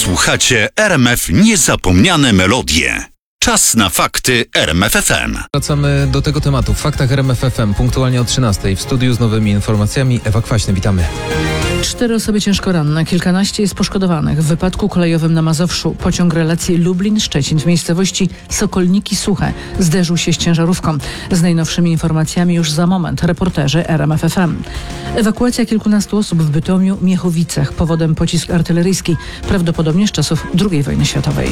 Słuchacie RMF Niezapomniane Melodie. Czas na fakty RMF FM. Wracamy do tego tematu w faktach RMF FM punktualnie o 13:00. W studiu z nowymi informacjami Ewa Kwaśny, witamy. 4 osoby ciężko ranne, kilkanaście jest poszkodowanych w wypadku kolejowym na Mazowszu. Pociąg relacji Lublin-Szczecin w miejscowości Sokolniki Suche zderzył się z ciężarówką. Z najnowszymi informacjami już za moment reporterzy RMF FM. Ewakuacja kilkunastu osób w Bytomiu, Miechowicach. Powodem pocisk artyleryjski, prawdopodobnie z czasów II wojny światowej.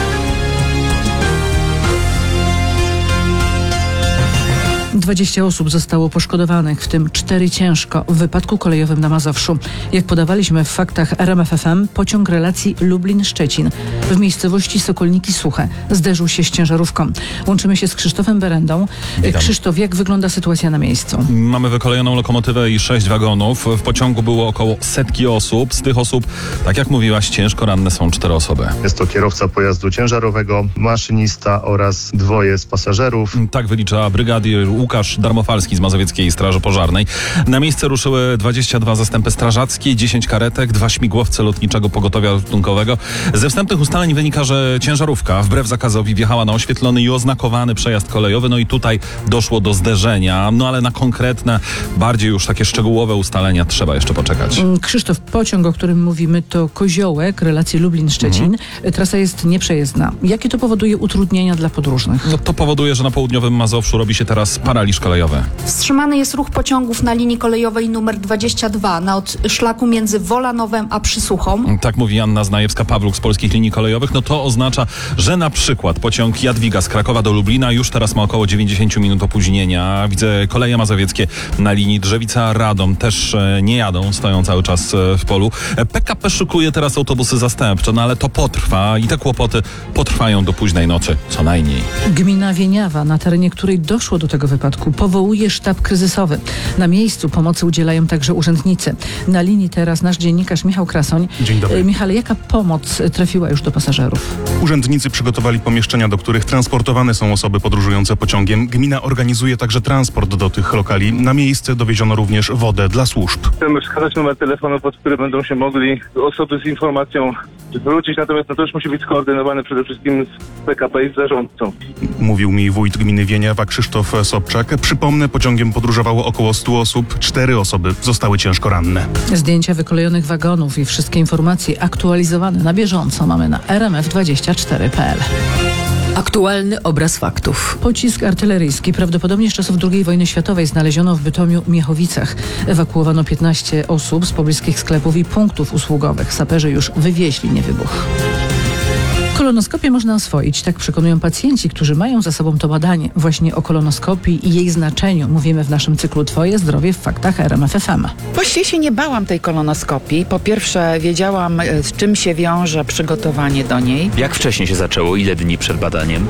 20 osób zostało poszkodowanych, w tym 4 ciężko w wypadku kolejowym na Mazowszu. Jak podawaliśmy w faktach RMF FM, pociąg relacji Lublin-Szczecin w miejscowości Sokolniki Suche zderzył się z ciężarówką. Łączymy się z Krzysztofem Berendą. Witam. Krzysztof, jak wygląda sytuacja na miejscu? Mamy wykolejoną lokomotywę i 6 wagonów. W pociągu było około 100 osób. Z tych osób, tak jak mówiłaś, ciężko ranne są 4 osoby. Jest to kierowca pojazdu ciężarowego, maszynista oraz 2 z pasażerów. Tak wylicza brygadier Łukasz Darmofalski z Mazowieckiej Straży Pożarnej. Na miejsce ruszyły 22 zastępy strażackie, 10 karetek, 2 śmigłowce lotniczego pogotowia ratunkowego. Ze wstępnych ustaleń wynika, że ciężarówka wbrew zakazowi wjechała na oświetlony i oznakowany przejazd kolejowy. No i tutaj doszło do zderzenia. No ale na konkretne, bardziej już takie szczegółowe ustalenia trzeba jeszcze poczekać. Krzysztof, pociąg, o którym mówimy, to Koziołek, relacji Lublin-Szczecin. Trasa jest nieprzejezdna. Jakie to powoduje utrudnienia dla podróżnych? No to powoduje, że na południowym Mazowszu robi się teraz paraliż kolejowy. Wstrzymany jest ruch pociągów na linii kolejowej nr 22 na szlaku między Wolanowem a Przysuchą. Tak mówi Anna Znajewska-Pawluk z Polskich Linii Kolejowych. No to oznacza, że na przykład pociąg Jadwiga z Krakowa do Lublina już teraz ma około 90 minut opóźnienia. Widzę koleje mazowieckie na linii Drzewica-Radom też nie jadą, stoją cały czas w polu. PKP szykuje teraz autobusy zastępcze, no ale to potrwa i te kłopoty potrwają do późnej nocy, co najmniej. Gmina Wieniawa, na terenie której doszło do tego wypadku, powołuje sztab kryzysowy. Na miejscu pomocy udzielają także urzędnicy. Na linii teraz nasz dziennikarz Michał Krasoń. Dzień dobry. Michale, jaka pomoc trafiła już do pasażerów? Urzędnicy przygotowali pomieszczenia, do których transportowane są osoby podróżujące pociągiem. Gmina organizuje także transport do tych lokali. Na miejsce dowieziono również wodę dla służb. Chcemy wskazać numer telefonu, pod który będą się mogli osoby z informacją zwrócić, natomiast to też musi być skoordynowane przede wszystkim z PKP i z zarządcą. Mówił mi wójt gminy Wieniawa Krzysztof Sobczak. Przypomnę, pociągiem podróżowało około 100 osób. 4 osoby zostały ciężko ranne. Zdjęcia wykolejonych wagonów i wszystkie informacje aktualizowane na bieżąco mamy na rmf24.pl. Aktualny obraz faktów. Pocisk artyleryjski, prawdopodobnie z czasów II wojny światowej, znaleziono w Bytomiu, Miechowicach. Ewakuowano 15 osób z pobliskich sklepów i punktów usługowych. Saperzy już wywieźli niewybuch. Kolonoskopię można oswoić, tak przekonują pacjenci, którzy mają za sobą to badanie. Właśnie o kolonoskopii i jej znaczeniu mówimy w naszym cyklu Twoje zdrowie w faktach RMF FM. Właściwie się nie bałam tej kolonoskopii. Po pierwsze wiedziałam, z czym się wiąże przygotowanie do niej. Jak wcześnie się zaczęło? Ile dni przed badaniem?